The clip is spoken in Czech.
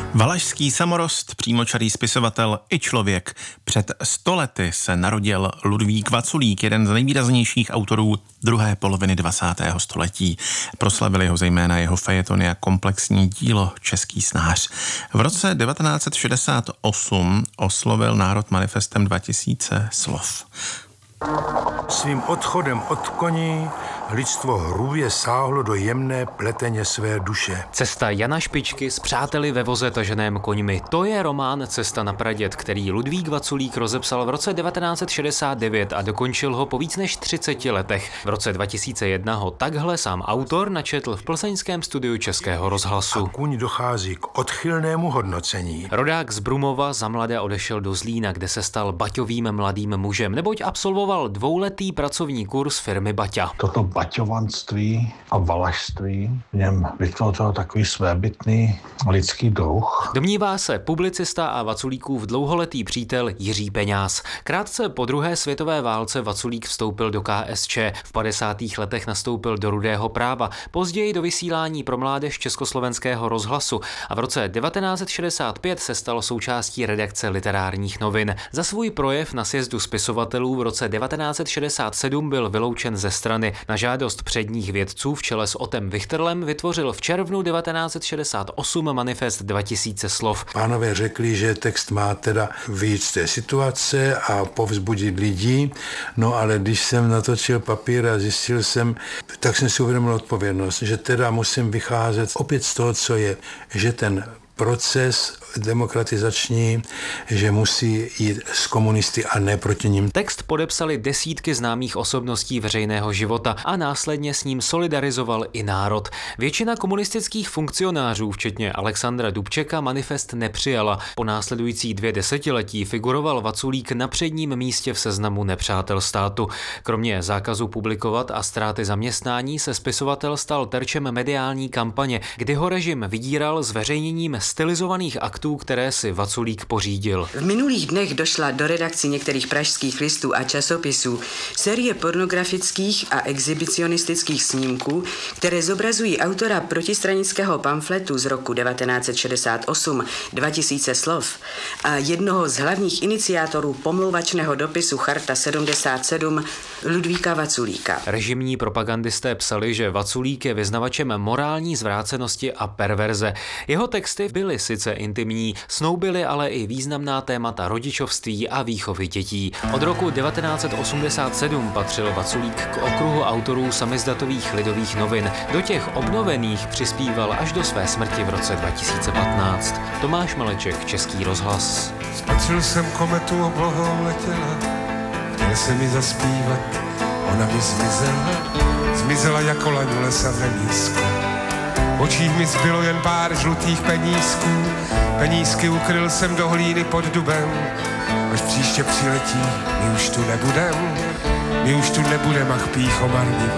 Valašský samorost, přímočarý spisovatel i člověk. Před 100 lety se narodil Ludvík Vaculík, jeden z nejvýraznějších autorů druhé poloviny 20. století. Proslavili ho zejména jeho fejetony a komplexní dílo Český snář. V roce 1968 oslovil národ manifestem 2000 slov. Svým odchodem od koní lidstvo hrubě sáhlo do jemné pleteně své duše. Cesta Jana Špičky s přáteli ve voze taženém koňmi. To je román Cesta na praděd, který Ludvík Vaculík rozepsal v roce 1969 a dokončil ho po víc než 30 letech. V roce 2001 ho takhle sám autor načetl v plzeňském studiu Českého rozhlasu. A kuň dochází k odchylnému hodnocení. Rodák z Brumova zamlada odešel do Zlína, kde se stal baťovým mladým mužem, neboť absolvoval dvouletý pracovní kurz firmy Baťa. Toto baťovanství a valašství v něm vytvořil takový svébytný lidský druh. Domnívá se publicista a Vaculíkův dlouholetý přítel Jiří Peňáz. Krátce po druhé světové válce Vaculík vstoupil do KSČ. V 50. letech nastoupil do Rudého práva, později do vysílání pro mládež Československého rozhlasu a v roce 1965 se stal součástí redakce Literárních novin. Za svůj projev na sjezdu spisovatelů v roce 1967 byl vyloučen ze strany. Na žádost předních vědců v čele s Otem Vichterlem vytvořil v červnu 1968 manifest 2000 slov. Pánové řekli, že text má teda vyjít z té situace a povzbudit lidi, no ale když jsem natočil papír a zjistil jsem, tak jsem si uvědomil odpovědnost, že teda musím vycházet opět z toho, co je, že ten proces demokratizační, že musí jít s komunisty a ne proti nim. Text podepsali desítky známých osobností veřejného života a následně s ním solidarizoval i národ. Většina komunistických funkcionářů, včetně Alexandra Dubčeka, manifest nepřijala. Po následující 2 desetiletí figuroval Vaculík na předním místě v seznamu nepřátel státu. Kromě zákazu publikovat a ztráty zaměstnání se spisovatel stal terčem mediální kampaně, kdy ho režim vydíral zveřejněním stylizovaných aktů, které si Vaculík pořídil. V minulých dnech došla do redakcí některých pražských listů a časopisů série pornografických a exhibicionistických snímků, které zobrazují autora protistranického pamfletu z roku 1968 2000 slov a jednoho z hlavních iniciátorů pomlouvačného dopisu Charta 77 Ludvíka Vaculíka. Režimní propagandisté psali, že Vaculík je vyznavačem morální zvrácenosti a perverze. Jeho texty byly sice intimní, snoubily ale i významná témata rodičovství a výchovy dětí. Od roku 1987 patřil Vaculík k okruhu autorů samizdatových Lidových novin. Do těch obnovených přispíval až do své smrti v roce 2015. Tomáš Maleček, Český rozhlas. Spatřil jsem kometu oblohou letěla, chtěl se mi zaspívat, ona mi zmizela jako laň v lesavemísku. V očích mi zbylo jen pár žlutých penízků, penízky ukryl jsem do hlíny pod dubem, až příště přiletí, my už tu nebudem, ach pýcho marný